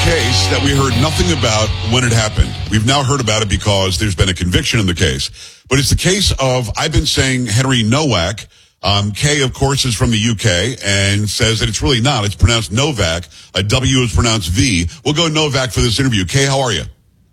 case that we heard nothing about when it happened. We've now heard about it because there's been a conviction in the case. But it's the case of, I've been saying Henry Nowak. Kay, of course, is from the UK and says that it's really not. It's pronounced Novak. A W is pronounced V. We'll go Novak for this interview. Kay, how are you?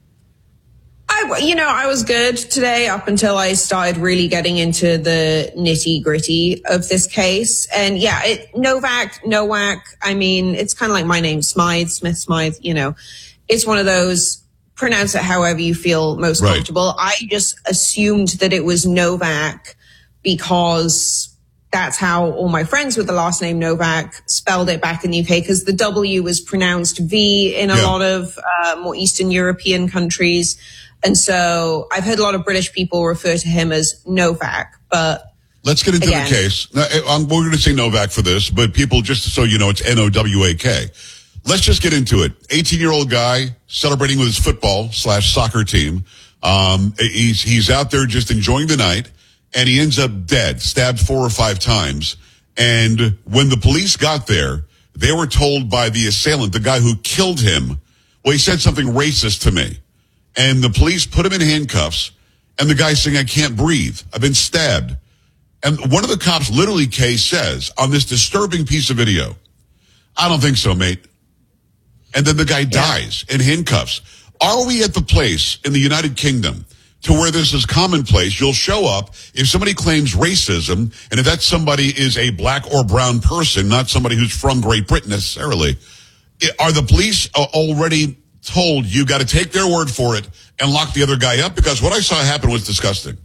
I was good today up until I started really getting into the nitty gritty of this case. And yeah, Nowak, I mean, it's kind of like my name, Smythe, Smith Smythe, it's one of those, pronounce it however you feel most comfortable. I just assumed that it was Novak because that's how all my friends with the last name Novak spelled it back in the UK, because the W was pronounced V in a lot of more Eastern European countries. And so I've heard a lot of British people refer to him as Novak, but let's get into the case. Now, we're going to say Novak for this, but people, just so you know, it's Nowak. Let's just get into it. 18-year-old guy celebrating with his football/soccer team. He's out there just enjoying the night, and he ends up dead, stabbed 4 or 5 times. And when the police got there, they were told by the assailant, the guy who killed him, well, he said something racist to me. And the police put him in handcuffs, and the guy's saying, I can't breathe. I've been stabbed. And one of the cops, literally, Kay, says on this disturbing piece of video, I don't think so, mate. And then the guy dies in handcuffs. Are we at the place in the United Kingdom to where this is commonplace? You'll show up if somebody claims racism, and if that somebody is a black or brown person, not somebody who's from Great Britain necessarily. Are the police already told you got to take their word for it and lock the other guy up? Because what I saw happen was disgusting.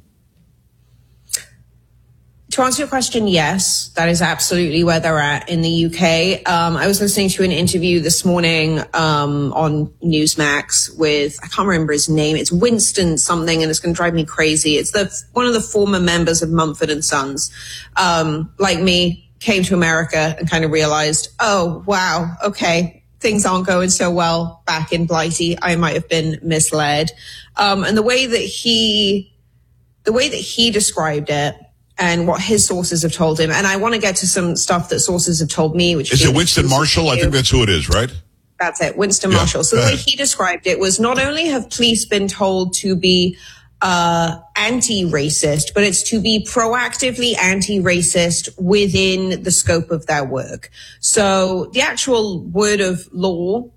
To answer your question, yes, that is absolutely where they're at in the UK. I was listening to an interview this morning on Newsmax with, I can't remember his name. It's Winston something, and it's going to drive me crazy. It's one of the former members of Mumford and Sons, like me, came to America and kind of realized, oh, wow, okay, things aren't going so well back in Blighty. I might have been misled. And the way that he described it and what his sources have told him, and I want to get to some stuff that sources have told me, which is it Winston Marshall? I think that's who it is, right? That's it, Winston Marshall. So the way he described it was, not only have police been told to be anti-racist, but it's to be proactively anti-racist within the scope of their work. So the actual word of law,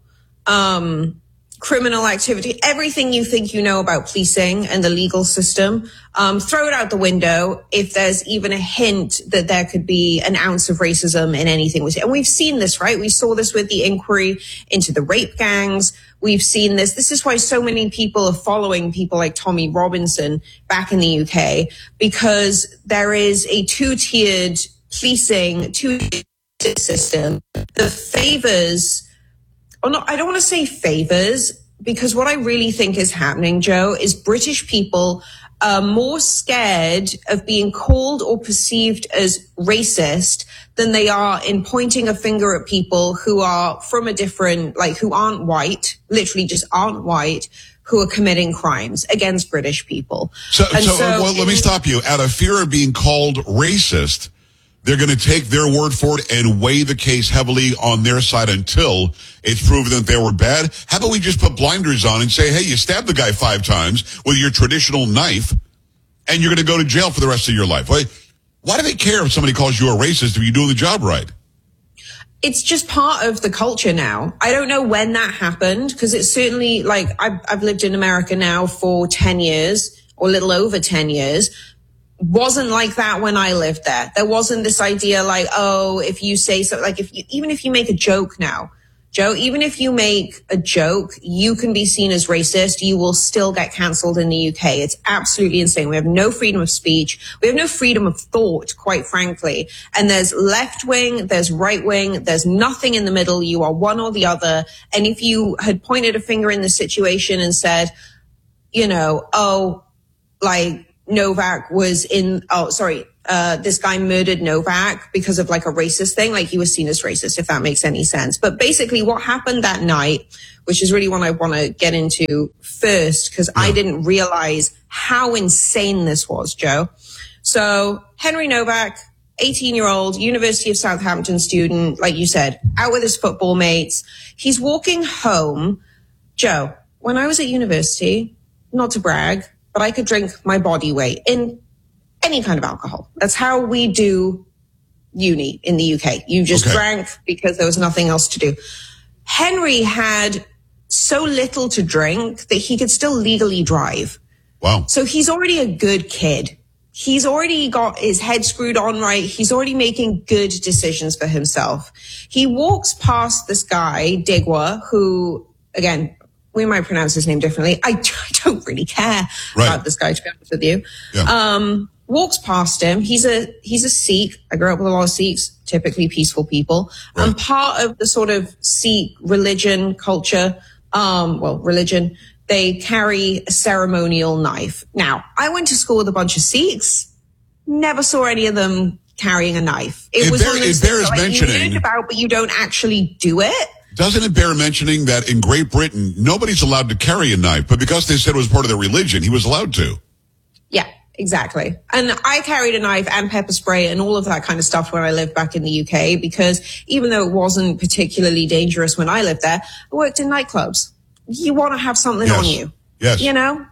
criminal activity, everything you think you know about policing and the legal system, throw it out the window if there's even a hint that there could be an ounce of racism in anything. And we've seen this, right? We saw this with the inquiry into the rape gangs. We've seen this. This is why so many people are following people like Tommy Robinson back in the UK, because there is a two-tiered policing, two-tiered system that favors, or not, I don't want to say favors, because what I really think is happening, Joe, is British people are more scared of being called or perceived as racist than they are in pointing a finger at people who are from a different, like, who aren't white, literally just aren't white, who are committing crimes against British people. So let me stop you. Out of fear of being called racist, they're going to take their word for it and weigh the case heavily on their side until it's proven that they were bad. How about we just put blinders on and say, hey, you stabbed the guy 5 times with your traditional knife, and you're going to go to jail for the rest of your life? Why do they care if somebody calls you a racist if you're doing the job right? It's just part of the culture now. I don't know when that happened, because it's certainly, like, I've lived in America now for 10 years, or a little over 10 years. Wasn't like that when I lived there. There wasn't this idea like, oh, if you say something, like, even if you make a joke now, Joe, even if you make a joke, you can be seen as racist. You will still get cancelled in the UK. It's absolutely insane. We have no freedom of speech. We have no freedom of thought, quite frankly. And there's left wing, there's right wing, there's nothing in the middle. You are one or the other. And if you had pointed a finger in the situation and said, Novak was this guy murdered Novak because of like a racist thing, like he was seen as racist, if that makes any sense. But basically what happened that night, which is really what I want to get into first, because I didn't realize how insane this was, Joe. So Henry Nowak, 18-year-old University of Southampton student, like you said, out with his football mates. He's walking home. Joe, when I was at university, not to brag, but I could drink my body weight in any kind of alcohol. That's how we do uni in the UK. You just drank because there was nothing else to do. Henry had so little to drink that he could still legally drive. Wow. So he's already a good kid. He's already got his head screwed on right. He's already making good decisions for himself. He walks past this guy, Digwa, who, again, we might pronounce his name differently. I don't really care about this guy, to be honest with you. Yeah. Walks past him. He's a Sikh. I grew up with a lot of Sikhs, typically peaceful people. Right. And part of the sort of Sikh religion culture, religion, they carry a ceremonial knife. Now, I went to school with a bunch of Sikhs. Never saw any of them carrying a knife. It was one of those things that, you learn about, but you don't actually do it. Doesn't it bear mentioning that in Great Britain, nobody's allowed to carry a knife, but because they said it was part of their religion, he was allowed to. Yeah, exactly. And I carried a knife and pepper spray and all of that kind of stuff when I lived back in the UK, because even though it wasn't particularly dangerous when I lived there, I worked in nightclubs. You want to have something on you. Yes. You know?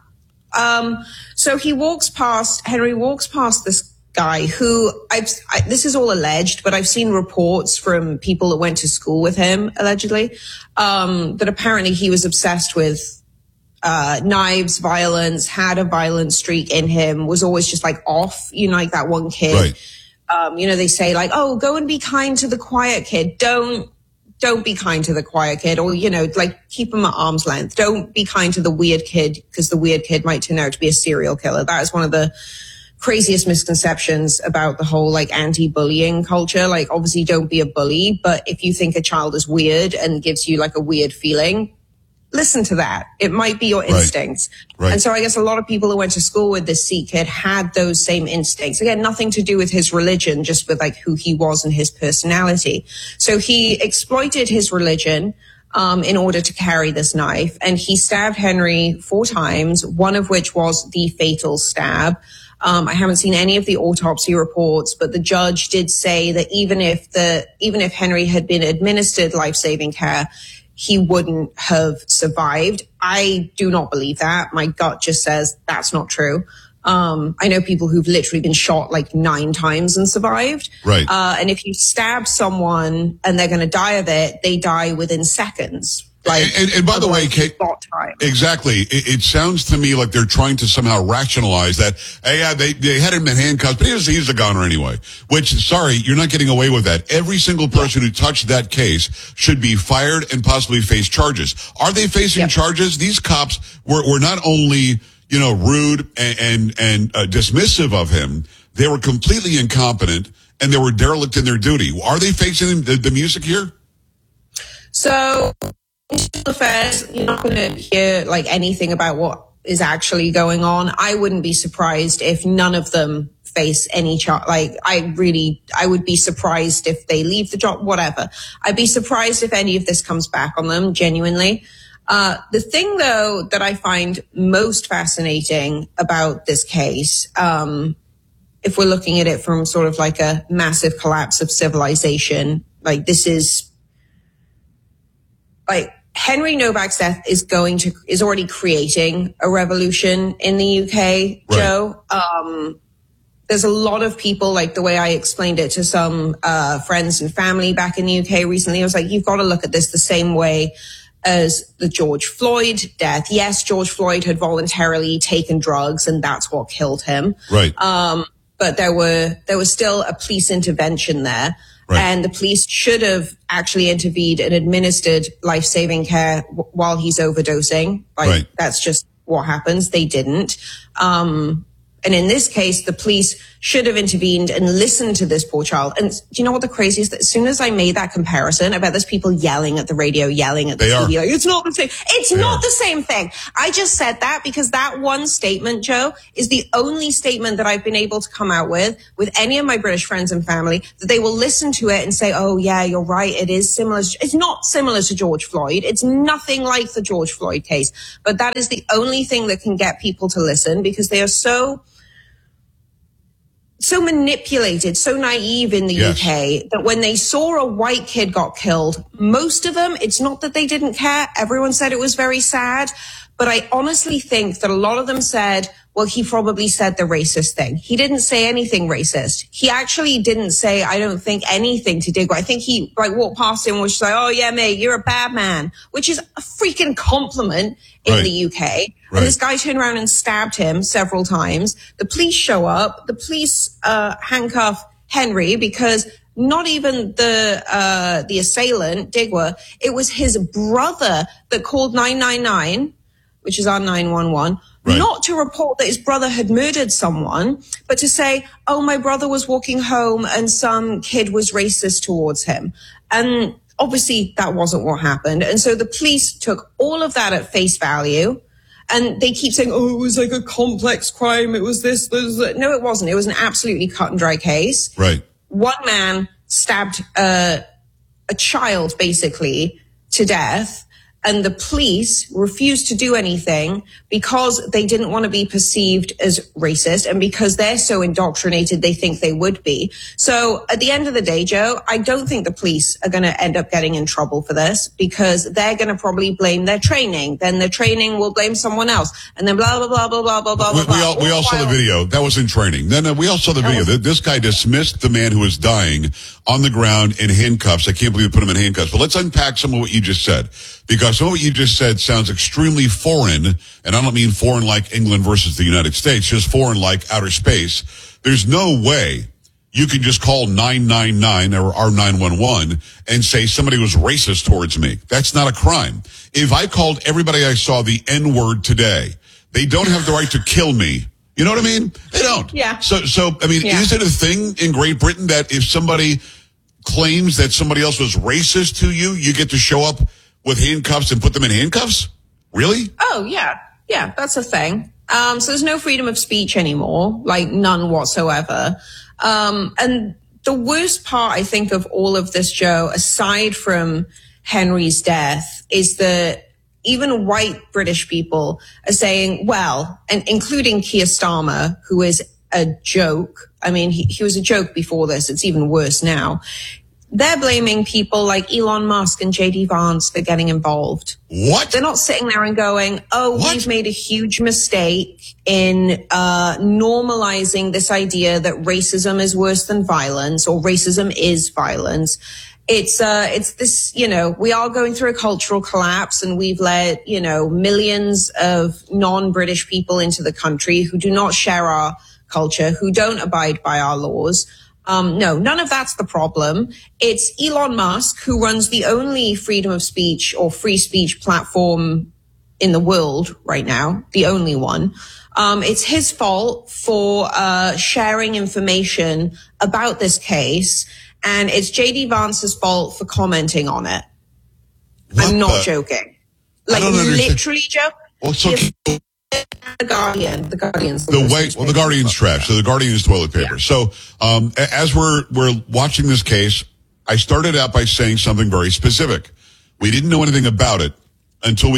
So Henry walks past this guy who this is all alleged, but I've seen reports from people that went to school with him, allegedly, that apparently he was obsessed with, knives, violence, had a violent streak in him, was always just like off, like that one kid. Right. They say like, oh, go and be kind to the quiet kid. Don't be kind to the quiet kid, or, like keep him at arm's length. Don't be kind to the weird kid, because the weird kid might turn out to be a serial killer. That is one of the craziest misconceptions about the whole like anti-bullying culture. Like, obviously don't be a bully, but if you think a child is weird and gives you like a weird feeling, listen to that. It might be your instincts. Right. And so I guess a lot of people who went to school with this Sikh kid had those same instincts. Again, nothing to do with his religion, just with like who he was and his personality. So he exploited his religion in order to carry this knife, and he stabbed Henry 4 times, one of which was the fatal stab. I haven't seen any of the autopsy reports, but the judge did say that even if Henry had been administered life-saving care, he wouldn't have survived. I do not believe that. My gut just says that's not true. I know people who've literally been shot like 9 times and survived. Right. And if you stab someone and they're going to die of it, they die within seconds. Like, and by the way, Kate, exactly. It sounds to me like they're trying to somehow rationalize that. Hey, yeah, they had him in handcuffs, but he's a goner anyway. Which, sorry, you're not getting away with that. Every single person who touched that case should be fired and possibly face charges. Are they facing charges? These cops were not only, rude and dismissive of him, they were completely incompetent and they were derelict in their duty. Are they facing the music here? So, affairs, you're not going to hear like anything about what is actually going on. I wouldn't be surprised if none of them face any charge. Like, I would be surprised if they leave the job, whatever. I'd be surprised if any of this comes back on them, genuinely. The thing though that I find most fascinating about this case, if we're looking at it from sort of like a massive collapse of civilization, like this is like, Henry Novak's death is already creating a revolution in the UK, right. Joe. There's a lot of people, like the way I explained it to some friends and family back in the UK recently, I was like, you've got to look at this the same way as the George Floyd death. Yes, George Floyd had voluntarily taken drugs and that's what killed him. Right. But there was still a police intervention there. Right. And the police should have actually intervened and administered life-saving care while he's overdosing. Like, that's just what happens. They didn't. And in this case, the police should have intervened and listened to this poor child. And do you know what the craziest? That as soon as I made that comparison, I bet there's people yelling at the radio, yelling at the TV, like, it's not the same. It's not the same thing. I just said that because that one statement, Joe, is the only statement that I've been able to come out with any of my British friends and family, that they will listen to it and say, oh yeah, you're right. It is similar. It's not similar to George Floyd. It's nothing like the George Floyd case. But that is the only thing that can get people to listen, because they are so so manipulated, so naive in the Yes. UK that when they saw a white kid got killed, most of them, it's not that they didn't care. Everyone said it was very sad. But I honestly think that a lot of them said, well, he probably said the racist thing. He didn't say anything racist. He actually didn't say, I don't think anything to Digweed. I think he walked past him and was like, oh yeah, mate, you're a bad man, which is a freaking compliment in the UK. Right. And this guy turned around and stabbed him several times. The police show up. The police handcuff Henry because not even the assailant, Digweed, it was his brother that called 999, which is our 911, right. Not to report that his brother had murdered someone, but to say, oh, my brother was walking home and some kid was racist towards him. And obviously that wasn't what happened. And so the police took all of that at face value. And they keep saying, oh, it was like a complex crime. It was this. No, it wasn't. It was an absolutely cut and dry case. Right. One man stabbed a child basically to death. And the police refused to do anything because they didn't want to be perceived as racist and because they're so indoctrinated they think they would be. So at the end of the day, Joe, I don't think the police are going to end up getting in trouble for this because they're going to probably blame their training. Then the training will blame someone else. And then blah, blah, blah, blah, blah, blah, blah, blah. We all saw the video. That was in training. Then we all saw the video. This guy dismissed the man who was dying on the ground in handcuffs. I can't believe we put him in handcuffs. But let's unpack some of what you just said. Because some of what you just said sounds extremely foreign, and I don't mean foreign like England versus the United States, just foreign like outer space. There's no way you can just call 999 or R911 and say somebody was racist towards me. That's not a crime. If I called everybody I saw the N-word today, they don't have the right to kill me. You know what I mean? They don't. Yeah. So I mean, is it a thing in Great Britain that if somebody claims that somebody else was racist to you, you get to show up with handcuffs and put them in handcuffs? Really? Oh, yeah. Yeah, that's a thing. So there's no freedom of speech anymore, like none whatsoever. And the worst part, I think, of all of this, Joe, aside from Henry's death, is that even white British people are saying, well, and including Keir Starmer, who is a joke. I mean, he was a joke before this. It's even worse now. They're blaming people like Elon Musk and JD Vance for getting involved. What? They're not sitting there and going, oh, we've made a huge mistake in normalizing this idea that racism is worse than violence or racism is violence. It's this, we are going through a cultural collapse and we've let, millions of non-British people into the country who do not share our culture, who don't abide by our laws. No, none of that's the problem. It's Elon Musk who runs the only freedom of speech or free speech platform in the world right now, the only one. It's his fault for sharing information about this case, and it's JD Vance's fault for commenting on it. I'm not joking. Like literally, Joe. Well, so The Guardian's the Guardian's trash. So the Guardian is toilet paper. Yeah. So as we're watching this case, I started out by saying something very specific. We didn't know anything about it until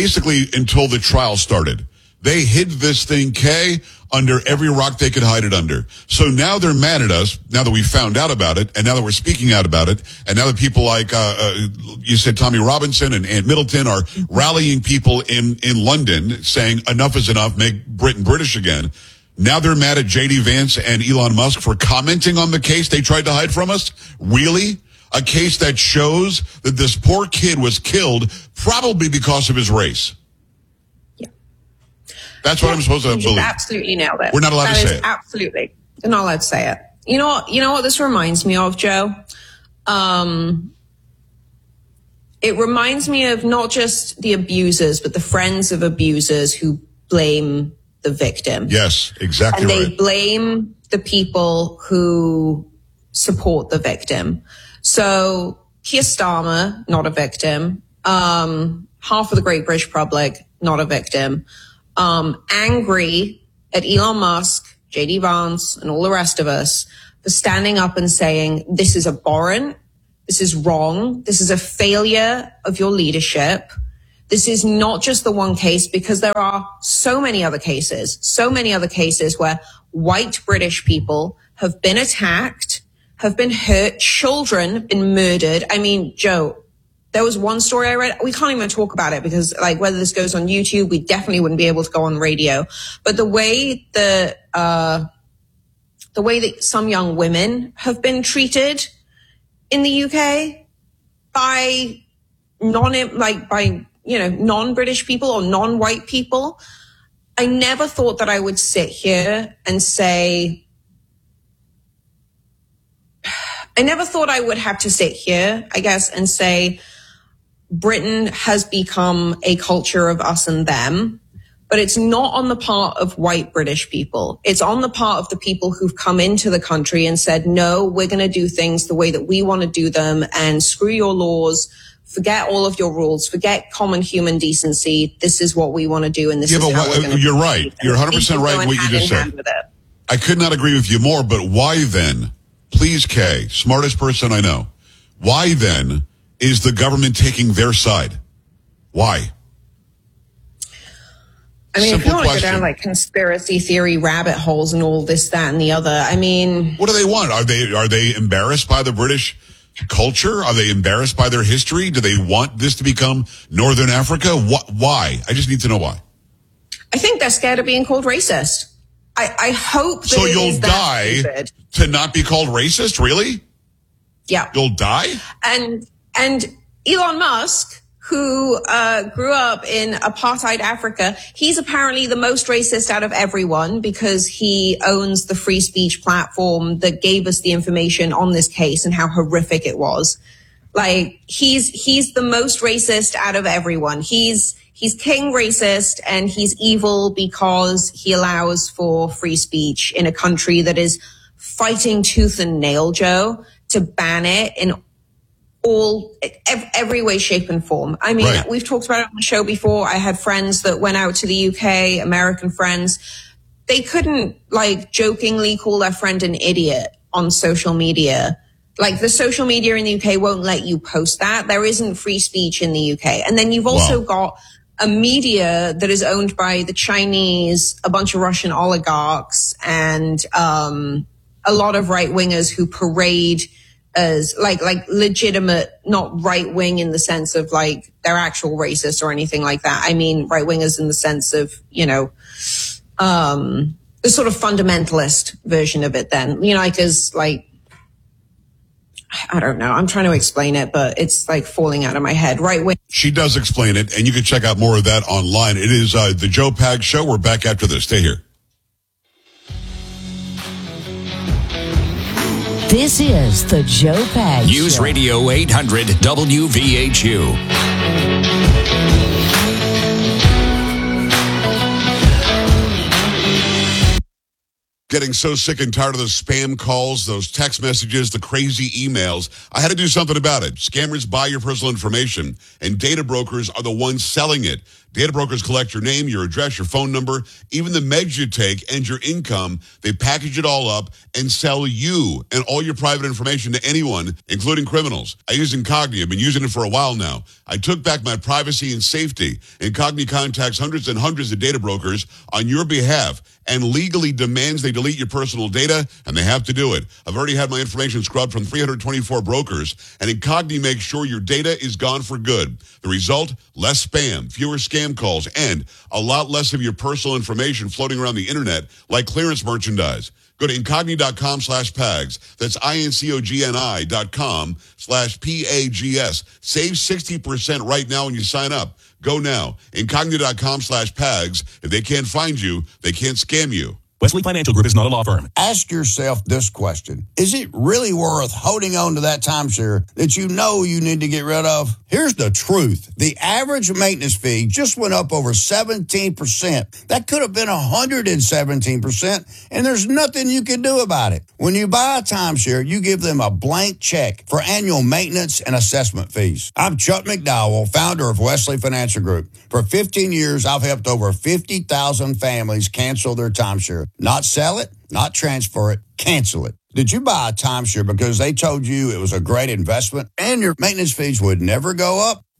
the trial started. They hid this thing, Kay, under every rock they could hide it under. So now they're mad at us, now that we found out about it, and now that we're speaking out about it, and now that people like, you said Tommy Robinson and Ant Middleton are rallying people in London saying enough is enough, make Britain British again. Now they're mad at JD Vance and Elon Musk for commenting on the case they tried to hide from us? Really? A case that shows that this poor kid was killed probably because of his race. That's what I'm supposed to believe. Absolutely nailed it. We're not allowed to say it. Absolutely. They're not allowed to say it. You know what this reminds me of, Joe? It reminds me of not just the abusers, but the friends of abusers who blame the victim. Yes, exactly right. And they blame the people who support the victim. So Keir Starmer, not a victim. Half of the Great British public, not a victim. Angry at Elon Musk, JD Vance, and all the rest of us for standing up and saying, this is abhorrent, this is wrong, this is a failure of your leadership. This is not just the one case, because there are so many other cases where white British people have been attacked, have been hurt, children been murdered. I mean, Joe, there was one story I read. We can't even talk about it because, like, whether this goes on YouTube, we definitely wouldn't be able to go on radio. But the way that some young women have been treated in the UK by non-British people or non-white people, I never thought that I would sit here and say, I never thought I would have to sit here, I guess, and say, Britain has become a culture of us and them, but it's not on the part of white British people. It's on the part of the people who've come into the country and said, no, we're going to do things the way that we want to do them, and screw your laws, forget all of your rules, forget common human decency. This is what we want to do, and this is how we're going to You're right. You're 100% right in what you just said. I could not agree with you more, but why then, please, Kay, smartest person I know, why then is the government taking their side? Why? I mean, if you want to go down like conspiracy theory rabbit holes and all this, that, and the other, I mean, what do they want? Are they embarrassed by the British culture? Are they embarrassed by their history? Do they want this to become Northern Africa? Why? I just need to know why. I think they're scared of being called racist. I hope that so you'll die to not be called racist. Really? Yeah. You'll die. And Elon Musk, who grew up in apartheid Africa, he's apparently the most racist out of everyone because he owns the free speech platform that gave us the information on this case and how horrific it was. Like, he's the most racist out of everyone. He's king racist, and he's evil because he allows for free speech in a country that is fighting tooth and nail, Joe, to ban it in every way, shape, and form. I mean, right. We've talked about it on the show before. I had friends that went out to the UK, American friends. They couldn't, like, jokingly call their friend an idiot on social media. Like, the social media in the UK won't let you post that. There isn't free speech in the UK. And then you've also got a media that is owned by the Chinese, a bunch of Russian oligarchs, and a lot of right-wingers who parade as like legitimate, not right wing in the sense of like they're actual racists or anything like that. I mean, right wingers in the sense of, you know, the sort of fundamentalist version of it then, you know, because like, I don't know. I'm trying to explain it, but it's like falling out of my head. Right wing. She does explain it, and you can check out more of that online. It is the Joe Pags Show. We're back after this. Stay here. This is the Joe Pags News Show. Radio 800 WVHU. Getting so sick and tired of those spam calls, those text messages, the crazy emails. I had to do something about it. Scammers buy your personal information, and data brokers are the ones selling it. Data brokers collect your name, your address, your phone number, even the meds you take and your income. They package it all up and sell you and all your private information to anyone, including criminals. I use Incogni. I've been using it for a while now. I took back my privacy and safety. Incogni contacts hundreds and hundreds of data brokers on your behalf and legally demands they delete your personal data, and they have to do it. I've already had my information scrubbed from 324 brokers, and Incogni makes sure your data is gone for good. The result? Less spam, fewer scam calls, and a lot less of your personal information floating around the internet like clearance merchandise. Go to Incogni.com/PAGS. That's INCOGNI.com/PAGS. Save 60% right now when you sign up. Go now. Incogni.com/PAGS. If they can't find you, they can't scam you. Wesley Financial Group is not a law firm. Ask yourself this question. Is it really worth holding on to that timeshare that you know you need to get rid of? Here's the truth. The average maintenance fee just went up over 17%. That could have been 117%, and there's nothing you can do about it. When you buy a timeshare, you give them a blank check for annual maintenance and assessment fees. I'm Chuck McDowell, founder of Wesley Financial Group. For 15 years, I've helped over 50,000 families cancel their timeshare. Not sell it, not transfer it, cancel it. Did you buy a timeshare because they told you it was a great investment and your maintenance fees would never go up?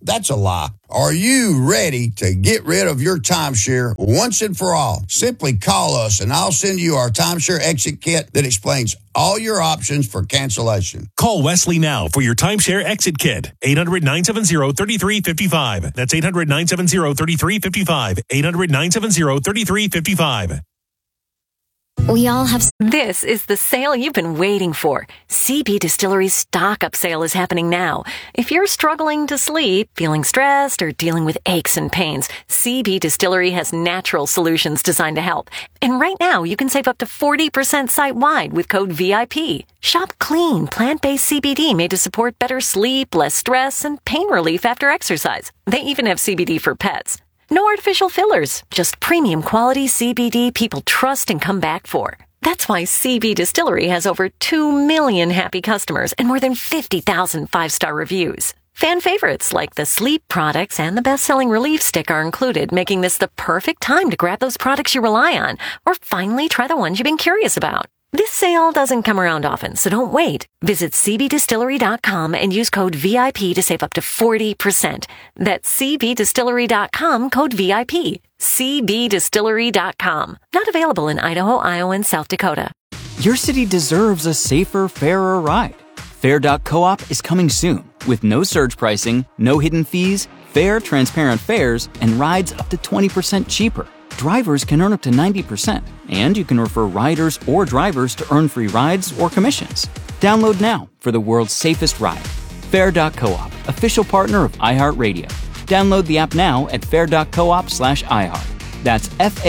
That's a lie. Are you ready to get rid of your timeshare once and for all? Simply call us and I'll send you our timeshare exit kit that explains all your options for cancellation. Call Wesley now for your timeshare exit kit. 800-970-3355. That's 800-970-3355. 800-970-3355. We all have... This is the sale you've been waiting for. CB Distillery's stock-up sale is happening now. If you're struggling to sleep, feeling stressed, or dealing with aches and pains, CB Distillery has natural solutions designed to help. And right now, you can save up to 40% site-wide with code VIP. Shop clean, plant-based CBD made to support better sleep, less stress, and pain relief after exercise. They even have CBD for pets. No artificial fillers, just premium quality CBD people trust and come back for. That's why CB Distillery has over 2 million happy customers and more than 50,000 five-star reviews. Fan favorites like the sleep products and the best-selling relief stick are included, making this the perfect time to grab those products you rely on or finally try the ones you've been curious about. This sale doesn't come around often, so don't wait. Visit cbdistillery.com and use code VIP to save up to 40%. That's cbdistillery.com, code VIP. cbdistillery.com. Not available in Idaho, Iowa, and South Dakota. Your city deserves a safer, fairer ride. Fair.coop is coming soon with no surge pricing, no hidden fees, fair, transparent fares, and rides up to 20% cheaper. Drivers can earn up to 90%, and you can refer riders or drivers to earn free rides or commissions. Download now for the world's safest ride. Fair.coop, official partner of iHeartRadio. Download the app now at fair.coop/iHeart. That's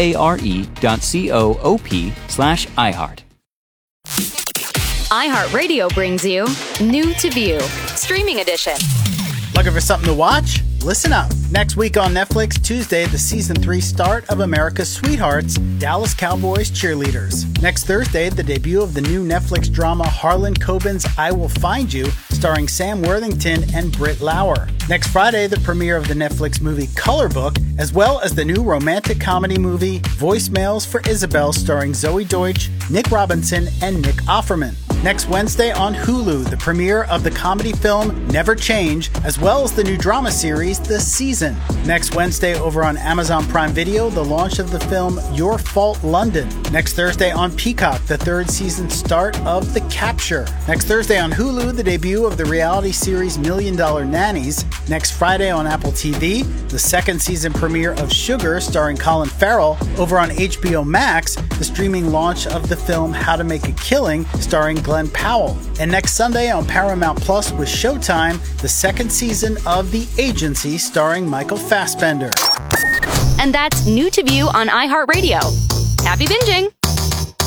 FARE.coop/iHeart. iHeartRadio brings you New to View, Streaming Edition. Looking for something to watch? Listen up. Next week on Netflix, Tuesday, the Season 3 start of America's Sweethearts, Dallas Cowboys Cheerleaders. Next Thursday, the debut of the new Netflix drama Harlan Coben's I Will Find You, starring Sam Worthington and Britt Lauer. Next Friday, the premiere of the Netflix movie Color Book, as well as the new romantic comedy movie Voicemails for Isabel, starring Zoe Deutsch, Nick Robinson, and Nick Offerman. Next Wednesday on Hulu, the premiere of the comedy film Never Change, as well as the new drama series The Season. Next Wednesday over on Amazon Prime Video, the launch of the film Your Fault London. Next Thursday on Peacock, the third season start of The Capture. Next Thursday on Hulu, the debut of the reality series $1 Million Nannies. Next Friday on Apple TV, the second season premiere of Sugar, starring Colin Farrell. Over on HBO Max, the streaming launch of the film How to Make a Killing, starring Glenn Powell. And next Sunday on Paramount Plus with Showtime, the second season of The Agency, starring Michael Fassbender. And that's New to View on iHeartRadio. Happy binging!